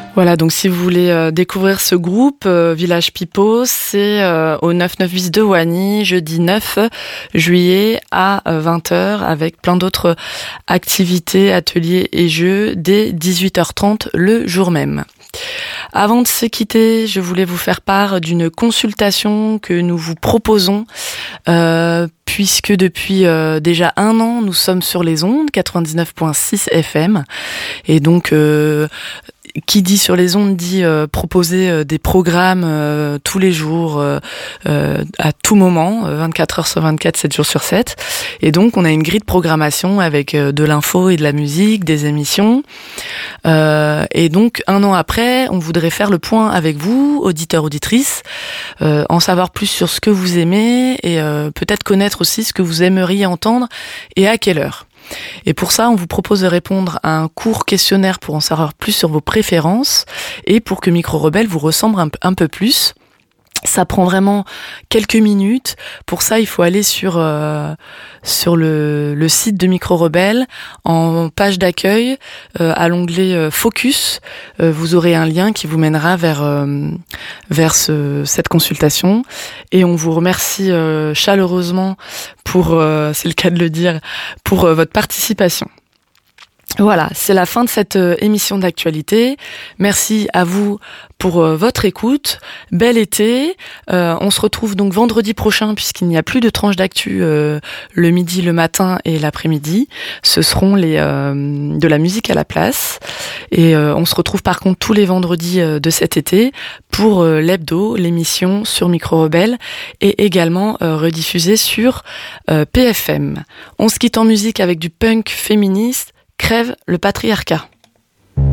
Voilà, donc si vous voulez découvrir ce groupe, Village Pipo, c'est au 99 bis de Wany, jeudi 9 juillet à 20h, avec plein d'autres activités, ateliers et jeux dès 18h30 le jour même. Avant de se quitter, je voulais vous faire part d'une consultation que nous vous proposons, puisque depuis déjà 1 an, nous sommes sur les ondes 99.6 FM, et donc qui dit sur les ondes dit proposer des programmes tous les jours, à tout moment, 24 heures sur 24, 7 jours sur 7. Et donc, on a une grille de programmation avec de l'info et de la musique, des émissions. Et donc, 1 an après, on voudrait faire le point avec vous, auditeurs, auditrices, en savoir plus sur ce que vous aimez et peut-être connaître aussi ce que vous aimeriez entendre et à quelle heure. Et pour ça, on vous propose de répondre à un court questionnaire pour en savoir plus sur vos préférences et pour que Micro Rebelle vous ressemble un peu plus. Ça prend vraiment quelques minutes. Pour ça, il faut aller sur le site de Micro Rebelle, en page d'accueil, à l'onglet Focus. Vous aurez un lien qui vous mènera vers cette consultation. Et on vous remercie chaleureusement pour, c'est le cas de le dire, pour votre participation. Voilà, c'est la fin de cette émission d'actualité. Merci à vous pour votre écoute. Bel été. On se retrouve donc vendredi prochain, puisqu'il n'y a plus de tranches d'actu le midi, le matin et l'après-midi. Ce seront de la musique à la place. Et on se retrouve par contre tous les vendredis de cet été pour l'hebdo, l'émission sur Micro Rebelle, et également rediffusée sur PFM. On se quitte en musique avec du punk féministe. Crève le patriarcat.